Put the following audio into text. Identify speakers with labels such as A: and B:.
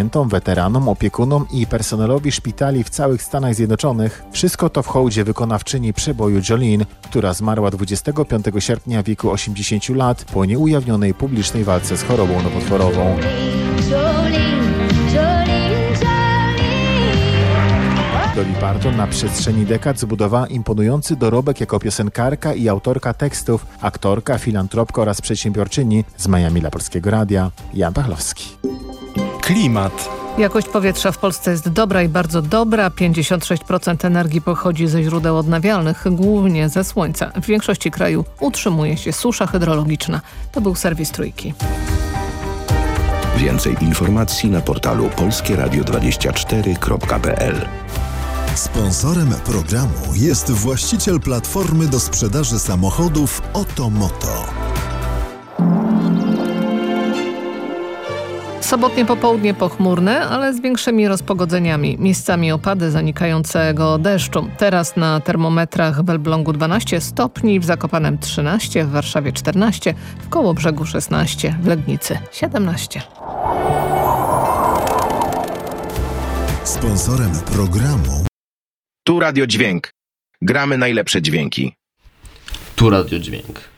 A: pacjentom, weteranom, opiekunom i personelowi szpitali w całych Stanach Zjednoczonych. Wszystko to w hołdzie wykonawczyni przeboju Jolene, która zmarła 25 sierpnia w wieku 80 lat po nieujawnionej publicznej walce z chorobą nowotworową. Dolly Parton na przestrzeni dekad zbudowała imponujący dorobek jako piosenkarka i autorka tekstów, aktorka, filantropka oraz przedsiębiorczyni. Z Miami dla Polskiego Radia, Jan Pachlowski.
B: Klimat.
C: Jakość powietrza w Polsce jest dobra i bardzo dobra. 56% energii pochodzi ze źródeł odnawialnych, głównie ze słońca. W większości kraju utrzymuje się susza hydrologiczna. To był serwis Trójki.
D: Więcej informacji na portalu polskieradio24.pl.
E: Sponsorem programu jest właściciel platformy do sprzedaży samochodów Otomoto.
C: Sobotnie popołudnie pochmurne, ale z większymi rozpogodzeniami. Miejscami opady zanikającego deszczu. Teraz na termometrach w Elblągu 12 stopni, w Zakopanem 13, w Warszawie 14, w Kołobrzegu 16, w Legnicy 17.
E: Sponsorem programu
F: Tu Radio Dźwięk. Gramy najlepsze dźwięki.
G: Tu Radio Dźwięk.